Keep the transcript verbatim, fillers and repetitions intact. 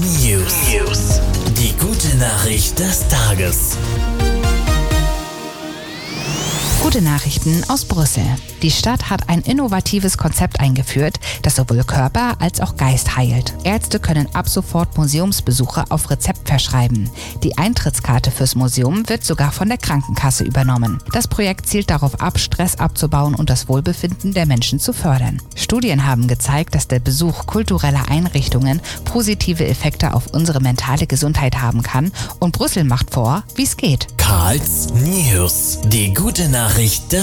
News. News. Die gute Nachricht des Tages. Gute Nachrichten aus Brüssel. Die Stadt hat ein innovatives Konzept eingeführt, das sowohl Körper als auch Geist heilt. Ärzte können ab sofort Museumsbesuche auf Rezept verschreiben. Die Eintrittskarte fürs Museum wird sogar von der Krankenkasse übernommen. Das Projekt zielt darauf ab, Stress abzubauen und das Wohlbefinden der Menschen zu fördern. Studien haben gezeigt, dass der Besuch kultureller Einrichtungen positive Effekte auf unsere mentale Gesundheit haben kann, und Brüssel macht vor, wie es geht. Karls News. Die gute Nachricht des